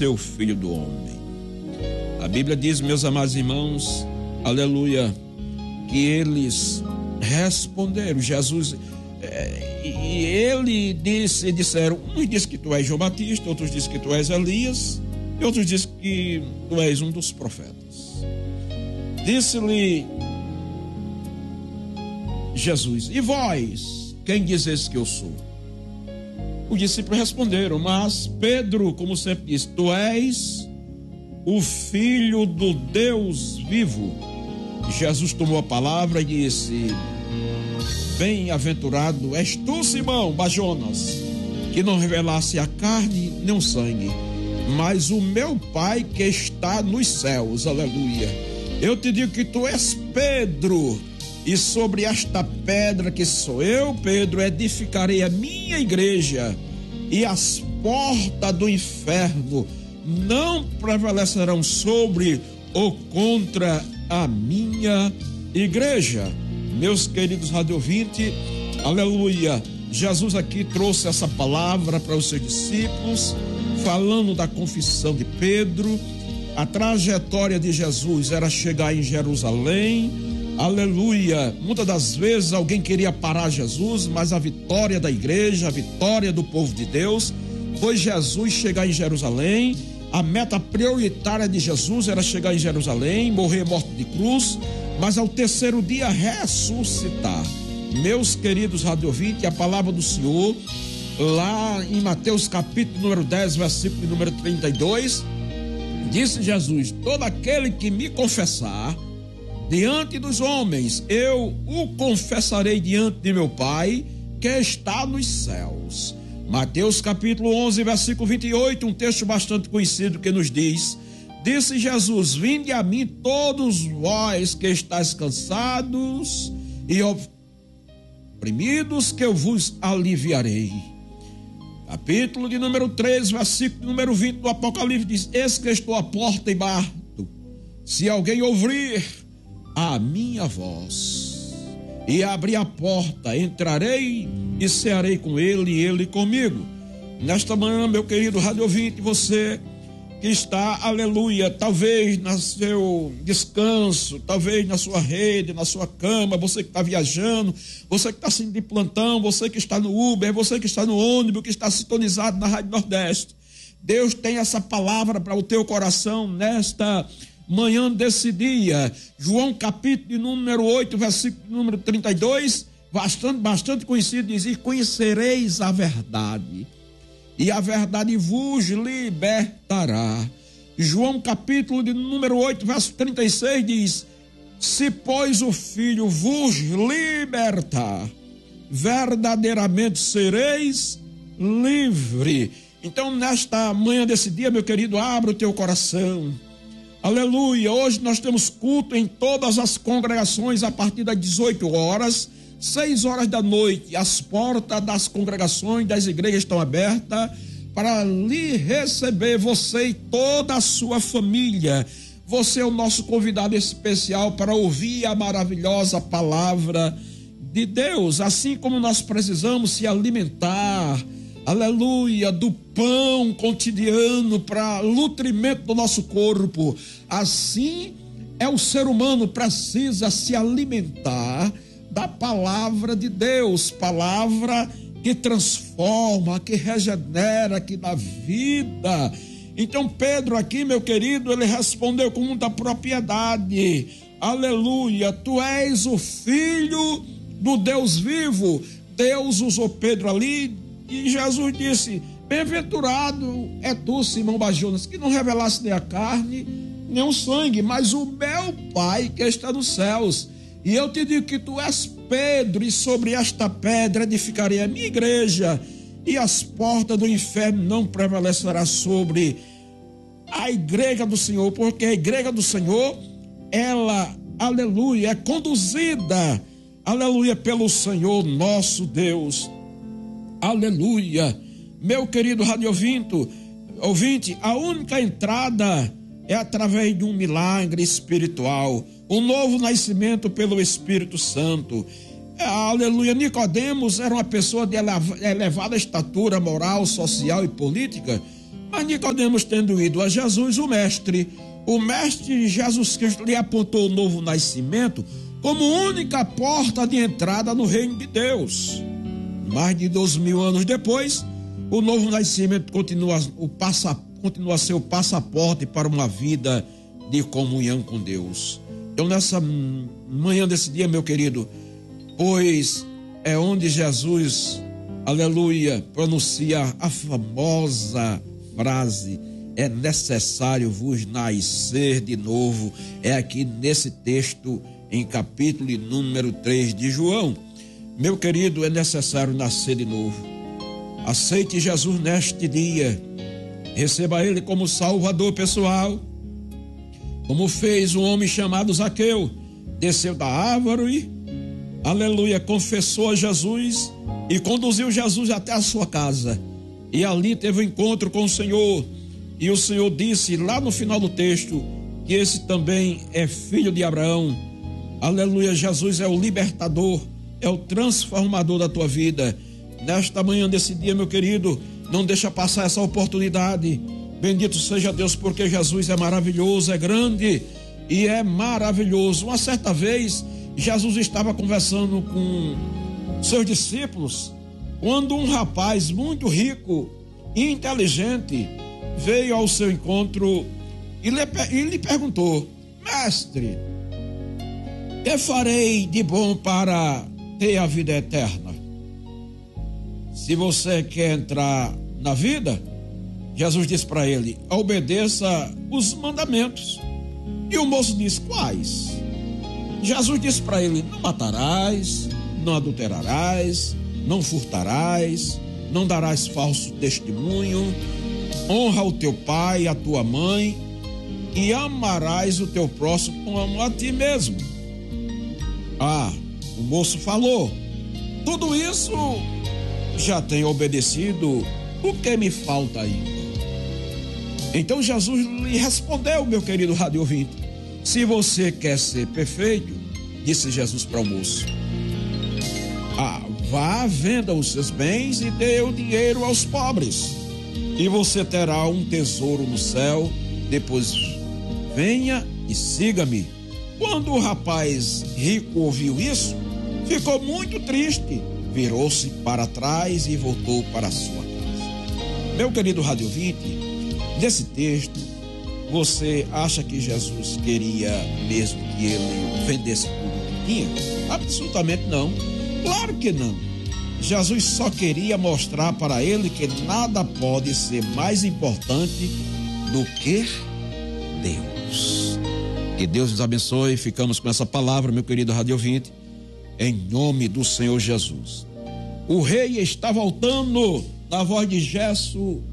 ser o Filho do Homem. A Bíblia diz, meus amados irmãos, aleluia, que eles responderam, Jesus, e ele disseram, uns dizem que tu és João Batista, outros dizem que tu és Elias, e outros dizem que tu és um dos profetas. Disse-lhe Jesus, e vós, quem dizes que eu sou? Os discípulos responderam, mas Pedro, como sempre disse, tu és o Filho do Deus vivo. Jesus tomou a palavra e disse, bem-aventurado és tu, Simão Bar-Jonas, que não revelasse a carne nem o sangue, mas o meu Pai que está nos céus, aleluia. Eu te digo que tu és Pedro, e sobre esta pedra que sou eu, Pedro, edificarei a minha igreja, e as portas do inferno não prevalecerão sobre ou contra a minha igreja. Meus queridos radiovintes, aleluia, Jesus aqui trouxe essa palavra para os seus discípulos, falando da confissão de Pedro. A trajetória de Jesus era chegar em Jerusalém, aleluia. Muitas das vezes alguém queria parar Jesus, mas a vitória da igreja, a vitória do povo de Deus, foi Jesus chegar em Jerusalém. A meta prioritária de Jesus era chegar em Jerusalém, morrer morte de cruz, mas ao terceiro dia ressuscitar. Meus queridos radiovintes, a palavra do Senhor, lá em Mateus capítulo número 10, versículo número 32, disse Jesus, todo aquele que me confessar diante dos homens, eu o confessarei diante de meu Pai que está nos céus. Mateus capítulo 11, versículo 28, um texto bastante conhecido que nos diz, disse Jesus, vinde a mim todos vós que estáis cansados e oprimidos, que eu vos aliviarei. Capítulo de número 3, versículo número 20 do Apocalipse diz, eis que estou à porta e bato, se alguém ouvir a minha voz e abrir a porta, entrarei e cearei com ele e ele comigo. Nesta manhã, meu querido rádio ouvinte, você que está, aleluia, talvez no seu descanso, talvez na sua rede, na sua cama, você que está viajando, você que está saindo de plantão, você que está no Uber, você que está no ônibus, que está sintonizado na Rádio Nordeste. Deus tem essa palavra para o teu coração nesta manhã desse dia. João capítulo de número 8, versículo número 32, bastante conhecido, diz, e conhecereis a verdade, e a verdade vos libertará. João capítulo de número 8, verso 36 diz, se pois o Filho vos libertar, verdadeiramente sereis livre. Então nesta manhã desse dia, meu querido, abra o teu coração. Aleluia, hoje nós temos culto em todas as congregações a partir das 18 horas, 6 horas da noite, as portas das congregações, das igrejas estão abertas para lhe receber, você e toda a sua família. Você é o nosso convidado especial para ouvir a maravilhosa palavra de Deus, assim como nós precisamos se alimentar, aleluia, do pão cotidiano para nutrimento do nosso corpo, assim é o ser humano, precisa se alimentar da palavra de Deus, palavra que transforma, que regenera, que dá vida. Então Pedro aqui, meu querido, ele respondeu com muita propriedade, aleluia, tu és o Filho do Deus vivo. Deus usou Pedro ali e Jesus disse, bem-aventurado é tu, Simão Bar-Jonas, que não revelaste nem a carne, nem o sangue, mas o meu Pai que está nos céus. E eu te digo que tu és Pedro, e sobre esta pedra edificarei a minha igreja, e as portas do inferno não prevalecerão sobre a igreja do Senhor, porque a igreja do Senhor, ela, aleluia, é conduzida, aleluia, pelo Senhor nosso Deus. Aleluia. Meu querido rádio ouvinte, a única entrada é através de um milagre espiritual, um novo nascimento pelo Espírito Santo. Aleluia. Nicodemos era uma pessoa de elevada estatura moral, social e política, Mas Nicodemos, tendo ido a Jesus, o mestre Jesus Cristo lhe apontou o novo nascimento como única porta de entrada no reino de Deus. Mais de 2000 anos depois, o novo nascimento continua a ser o passaporte para uma vida de comunhão com Deus. Então, nessa manhã desse dia, meu querido, pois é onde Jesus, aleluia, pronuncia a famosa frase: é necessário vos nascer de novo. É aqui nesse texto, em capítulo número 3 de João. Meu querido, é necessário nascer de novo. Aceite Jesus neste dia. Receba Ele como Salvador pessoal, como fez um homem chamado Zaqueu. Desceu da árvore, aleluia, confessou a Jesus e conduziu Jesus até a sua casa. E ali teve um encontro com o Senhor. E o Senhor disse lá no final do texto que esse também é filho de Abraão. Aleluia, Jesus é o libertador, é o transformador da tua vida. Nesta manhã desse dia, meu querido, não deixa passar essa oportunidade. Bendito seja Deus, porque Jesus é maravilhoso, é grande e é maravilhoso. Uma certa vez, Jesus estava conversando com seus discípulos, quando um rapaz muito rico e inteligente veio ao seu encontro e lhe perguntou: mestre, que farei de bom para ter a vida eterna? Se você quer entrar na vida, Jesus disse para ele: obedeça os mandamentos. E o moço disse: quais? Jesus disse para ele: não matarás, não adulterarás, não furtarás, não darás falso testemunho, honra o teu pai e a tua mãe, e amarás o teu próximo como a ti mesmo. O moço falou: tudo isso já tenho obedecido, o que me falta ainda? Então Jesus lhe respondeu, meu querido rádio ouvinte: se você quer ser perfeito, disse Jesus para o moço, vá, venda os seus bens e dê o dinheiro aos pobres, e você terá um tesouro no céu. Depois venha e siga-me. Quando o rapaz rico ouviu isso, ficou muito triste, virou-se para trás e voltou para a sua casa. Meu querido rádio ouvinte, nesse texto, você acha que Jesus queria mesmo que ele vendesse tudo que tinha? Absolutamente não. Claro que não. Jesus só queria mostrar para ele que nada pode ser mais importante do que Deus. Que Deus nos abençoe. Ficamos com essa palavra, meu querido rádio ouvinte, em nome do Senhor Jesus. O rei está voltando, na voz de Gesso